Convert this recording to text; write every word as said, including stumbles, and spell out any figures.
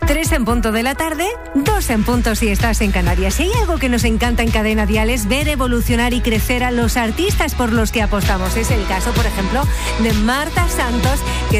Tres en punto de la tarde, dos en punto si estás en Canarias. Si hay algo que nos encanta en Cadena Dial es ver evolucionar y crecer a los artistas por los que apostamos. Es el caso, por ejemplo, de Marta Santos, que